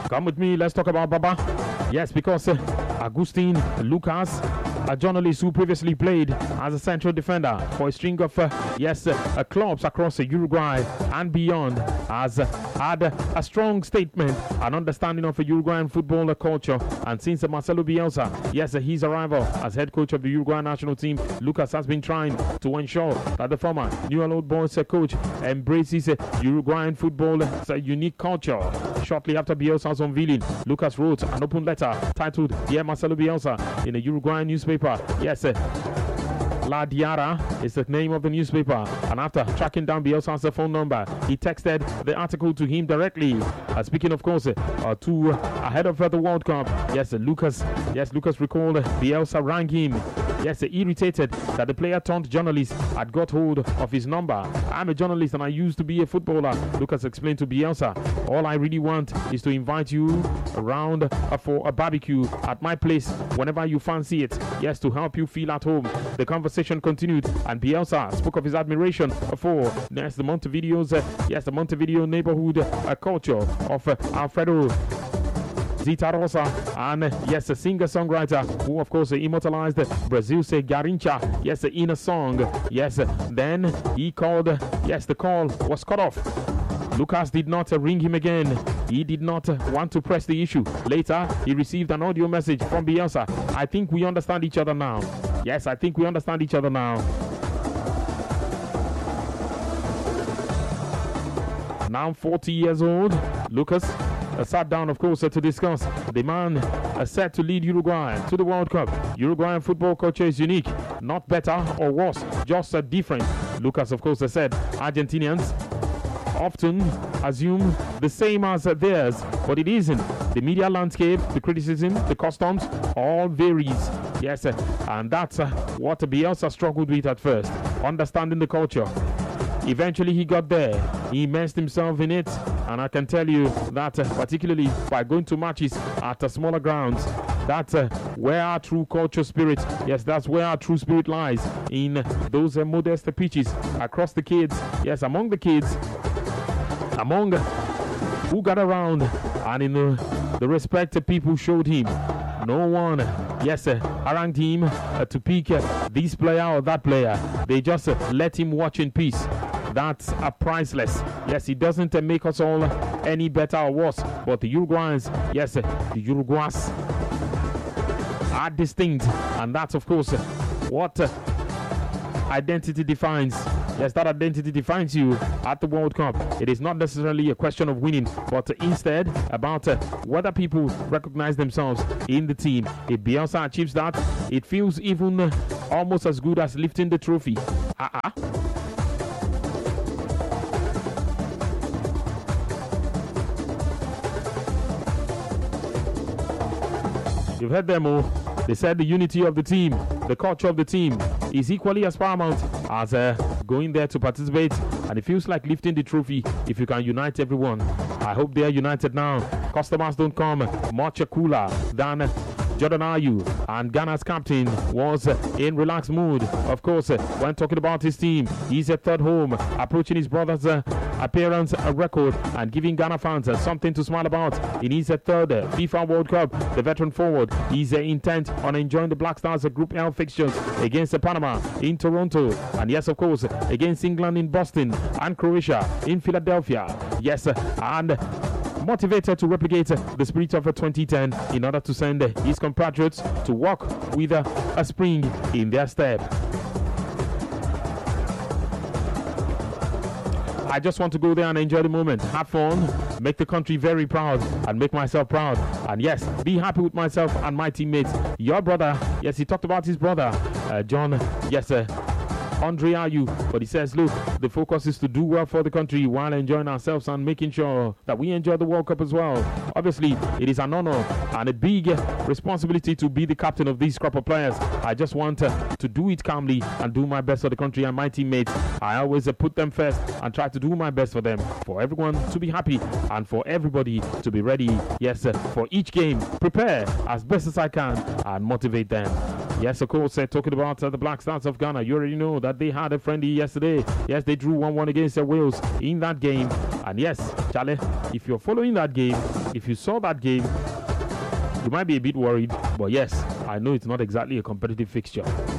Come with me, let's talk about Baba. Yes, because Agustin Lucas, a journalist who previously played as a central defender for a string of clubs across Uruguay and beyond, has had a strong statement and understanding of Uruguayan football culture. And since Marcelo Bielsa, his arrival as head coach of the Uruguayan national team, Lucas has been trying to ensure that the former New Old Boys coach embraces Uruguayan football's unique culture. Shortly after Bielsa's unveiling, Lucas wrote an open letter titled "Dear Marcelo Bielsa" in a Uruguayan newspaper. La Diara is the name of the newspaper, and after tracking down Bielsa's phone number, he texted the article to him directly. Speaking, of course, to ahead of the World Cup, Lucas recalled Bielsa rang him. Irritated that the player turned journalist had got hold of his number. I'm a journalist and I used to be a footballer, Lucas explained to Bielsa. All I really want is to invite you around for a barbecue at my place whenever you fancy it. To help you feel at home. The conversation continued, and Bielsa spoke of his admiration for the Montevideo neighborhood culture of Alfredo Zita Rosa, and a singer-songwriter who, of course, immortalized Brazil's Garincha, in a song. Then he called, the call was cut off. Lucas did not ring him again. He did not want to press the issue. Later, he received an audio message from Bielsa. I think we understand each other now. I think we understand each other now. Now 40 years old, Lucas sat down, of course, to discuss the man set to lead Uruguay to the World Cup. Uruguayan football culture is unique, not better or worse, just different. Lucas, of course, said Argentinians often assume the same as theirs, but it isn't. The media landscape, the criticism, the customs, all varies. And that's what Bielsa struggled with at first, understanding the culture. Eventually he got there. He immersed himself in it, and I can tell you that particularly by going to matches at smaller grounds, that's where our true culture spirit, that's where our true spirit lies, in those modest pitches across the kids, among the kids, among who got around, and in the respect people showed him. No one, harangued him to pick this player or that player. They just let him watch in peace. That's priceless. It doesn't make us all any better or worse, but the Uruguayans, the Uruguays are distinct, and that's, of course, what identity defines. That identity defines you at the World Cup. It is not necessarily a question of winning, but instead about whether people recognize themselves in the team. If Bielsa achieves that, it feels even almost as good as lifting the trophy. You've heard them all. They said the unity of the team, the culture of the team is equally as paramount as going there to participate, and it feels like lifting the trophy if you can unite everyone. I hope they are united now. Customers don't come much cooler than Jordan Ayew, and Ghana's captain was in relaxed mood. Of course, when talking about his team, he's at third home, approaching his brother's appearance record and giving Ghana fans something to smile about in his third FIFA World Cup. The veteran forward is intent on enjoying the Black Stars Group L fixtures against Panama in Toronto, and of course, against England in Boston and Croatia in Philadelphia. And motivated to replicate the spirit of 2010 in order to send his compatriots to walk with a spring in their step. I just want to go there and enjoy the moment, have fun, make the country very proud, and make myself proud. And be happy with myself and my teammates. Your brother, he talked about his brother, John, Andre Ayew, but he says, look, the focus is to do well for the country while enjoying ourselves and making sure that we enjoy the World Cup as well. Obviously, it is an honor and a big responsibility to be the captain of these crop of players. I just want to do it calmly and do my best for the country and my teammates. I always put them first and try to do my best for them, for everyone to be happy and for everybody to be ready, for each game. Prepare as best as I can and motivate them. Of course, talking about the Black Stars of Ghana, you already know that they had a friendly yesterday. They drew 1-1 against Wales in that game. And Charlie, if you're following that game, if you saw that game, you might be a bit worried, but yes, I know it's not exactly a competitive fixture.